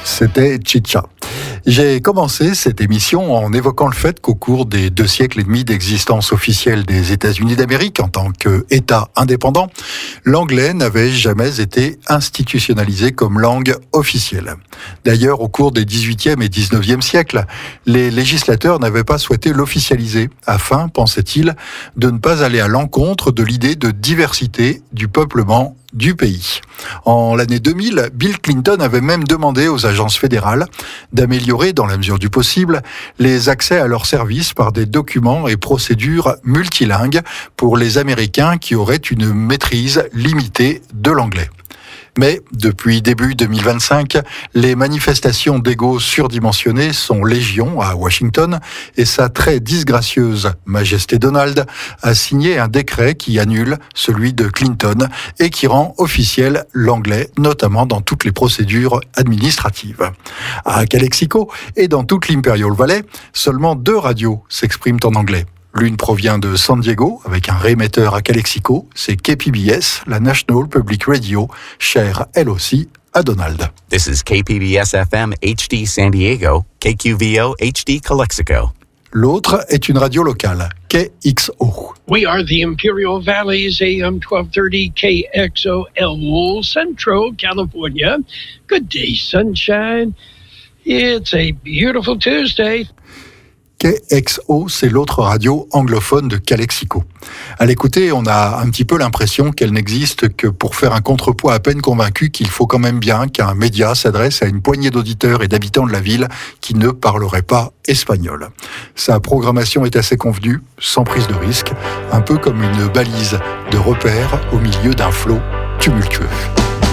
C'était Chicha. J'ai commencé cette émission en évoquant le fait qu'au cours des 2 siècles et demi d'existence officielle des États-Unis d'Amérique en tant qu'État indépendant, l'anglais n'avait jamais été institutionnalisé comme langue officielle. D'ailleurs, au cours des 18e et 19e siècles, les législateurs n'avaient pas souhaité l'officialiser, afin, pensait-il, de ne pas aller à l'encontre de l'idée de diversité du peuplement du pays. En l'année 2000, Bill Clinton avait même demandé aux agences fédérales d'améliorer, dans la mesure du possible, les accès à leurs services par des documents et procédures multilingues pour les Américains qui auraient une maîtrise limitée de l'anglais. Mais depuis début 2025, les manifestations d'ego surdimensionnées sont légion à Washington et sa très disgracieuse Majesté Donald a signé un décret qui annule celui de Clinton et qui rend officiel l'anglais, notamment dans toutes les procédures administratives. À Calexico et dans toute l'Imperial Valley, seulement 2 radios s'expriment en anglais. L'une provient de San Diego, avec un réémetteur à Calexico, c'est KPBS, la National Public Radio, chère elle aussi à Donald. This is KPBS-FM HD San Diego, KQVO HD Calexico. L'autre est une radio locale, KXO. We are the Imperial Valley's AM 1230 KXOL, Central California. Good day, sunshine. It's a beautiful Tuesday. KXO, c'est l'autre radio anglophone de Calexico. À l'écouter, on a un petit peu l'impression qu'elle n'existe que pour faire un contrepoids à peine convaincu qu'il faut quand même bien qu'un média s'adresse à une poignée d'auditeurs et d'habitants de la ville qui ne parleraient pas espagnol. Sa programmation est assez convenue, sans prise de risque, un peu comme une balise de repère au milieu d'un flot tumultueux.